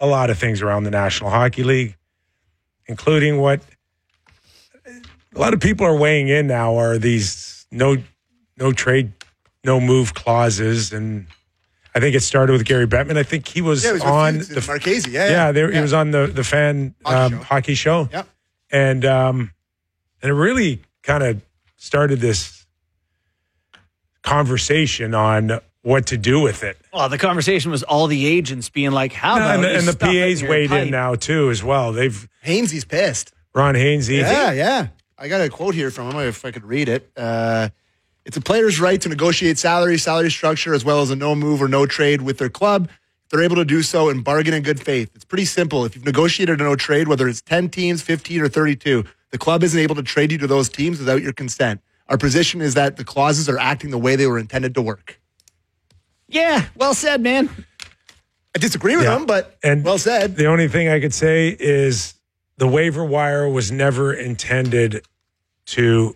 a lot of things around the National Hockey League, including what a lot of people are weighing in now are these no trade, no move clauses. And I think it started with Gary Bettman. I think he was on the Marchese. He was on the fan hockey show. Yep. And it really kind of started this conversation on what to do with it. Well, the conversation was all the agents being like, how about and the PA's weighed in now too as well. Hainsey's pissed. Ron Hainsey. Yeah. I got a quote here from him, if I could read it. It's a player's right to negotiate salary structure, as well as a no move or no trade with their club. If they're able to do so and bargain in good faith. It's pretty simple. If you've negotiated a no trade, whether it's 10 teams, 15, or 32, the club isn't able to trade you to those teams without your consent. Our position is that the clauses are acting the way they were intended to work. Yeah, well said, man. I disagree with him, but well said. The only thing I could say is the waiver wire was never intended to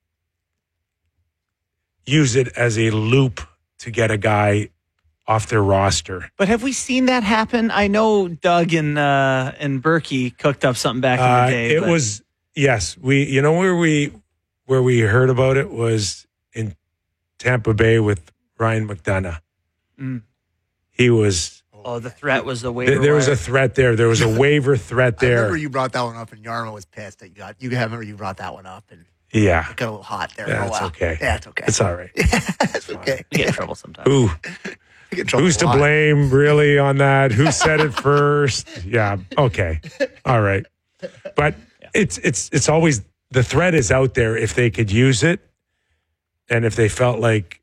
use it as a loop to get a guy off their roster. But have we seen that happen? I know Doug and Berkey cooked up something back in the day. It was, yes. Where we heard about it was in Tampa Bay with Ryan McDonough. Mm. He was... Oh, the threat was the waiver There was a threat there. There was a waiver threat there. I remember you brought that one up, and Yarmo was pissed that you remember you brought that one up, and it got a little hot there. Yeah, it's okay. Yeah, it's okay. It's all right. It's okay. You get in trouble sometimes. Ooh. Who's to blame, really, on that? Who said it first? Yeah, okay. All right. But it's always... The threat is out there if they could use it, and if they felt like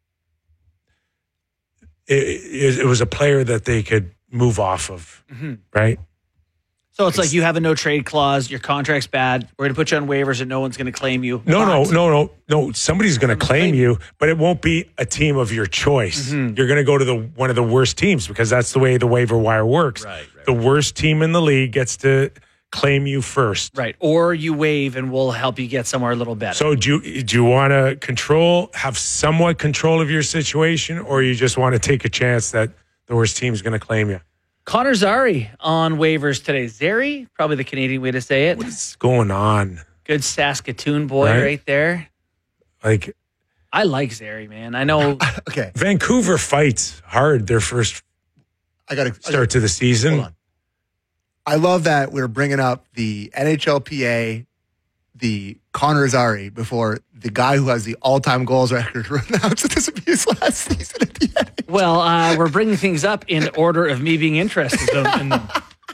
it was a player that they could move off of, right? So it's like you have a no trade clause, your contract's bad, we're going to put you on waivers and no one's going to claim you. No. Somebody's going to claim you, but it won't be a team of your choice. You're going to go to one of the worst teams because that's the way the waiver wire works. Right. The worst team in the league gets to claim you first. Right. Or you waive and we'll help you get somewhere a little better. So do you want to have somewhat control of your situation, or you just want to take a chance that the worst team is going to claim you? Connor Zary on waivers today. Zary, probably the Canadian way to say it. What's going on? Good Saskatoon boy right there. Like, I like Zary, man. I know. Okay. Vancouver fights hard their first start to the season. Hold on. I love that we're bringing up the NHLPA, the Connor Zary, before the guy who has the all-time goals record announced this abuse last season at the end. Well, we're bringing things up in order of me being interested in them.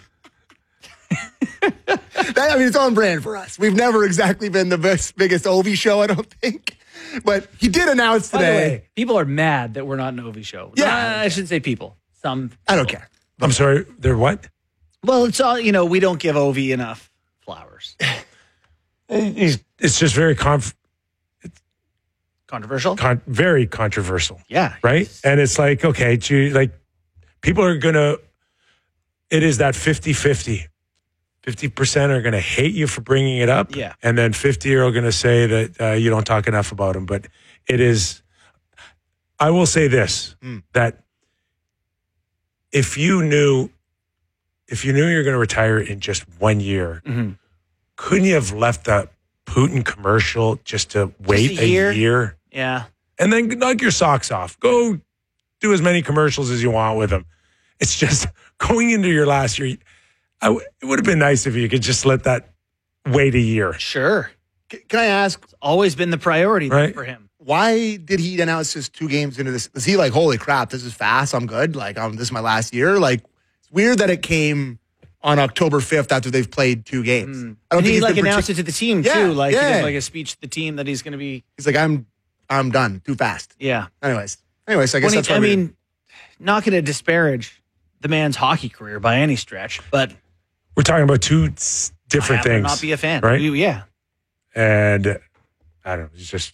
It's on brand for us. We've never exactly been the biggest Ovi show, I don't think. But he did announce today. By the way, people are mad that we're not an Ovi show. Yeah. I shouldn't say people. Some people. I don't care. I'm sorry, they're what? Well, it's all, we don't give Ovi enough flowers. It's just very controversial. Very controversial. Yeah. Right? And it's like, okay, people are going to, it is that 50-50. 50% are going to hate you for bringing it up. Yeah. And then 50 are going to say that you don't talk enough about him. But it is, I will say this, that if you knew you were going to retire in just 1 year, couldn't you have left that Putin commercial just to wait a year? Yeah. And then knock your socks off. Go do as many commercials as you want with him. It's just going into your last year. It would have been nice if you could just let that wait a year. Sure. Can I ask? It's always been the priority for him. Why did he announce just 2 games into this? Was he like, holy crap, this is fast, I'm good? Like, this is my last year? Like, it's weird that it came on October 5th after they've played 2 games. I don't think he announced it to the team too. Like he did a speech to the team that he's going to be. He's like, I'm done. Too fast. Yeah. Anyways, I guess that's why not going to disparage the man's hockey career by any stretch, but we're talking about 2 different things. Not be a fan, right? Yeah. And I don't know. It's just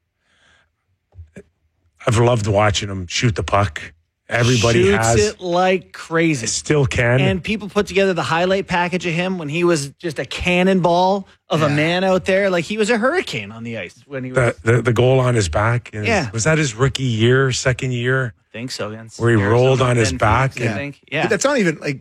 I've loved watching him shoot the puck. Everybody shoots it like crazy. Still can. And people put together the highlight package of him when he was just a cannonball of a man out there. Like he was a hurricane on the ice when he was the goal on his back. Was that his rookie year, second year? I think so. Against where he rolled on his back. I think. Yeah. But that's not even like